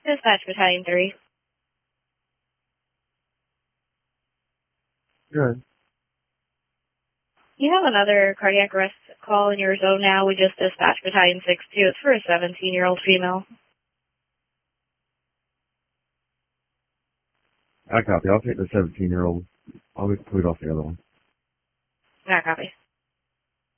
Dispatch Battalion 3. Good. You have another cardiac arrest call in your zone now. We just dispatched Battalion 6-2. It's for a 17-year-old female. I copy. I'll take the 17-year-old. I'll include off the other one. Yeah, copy.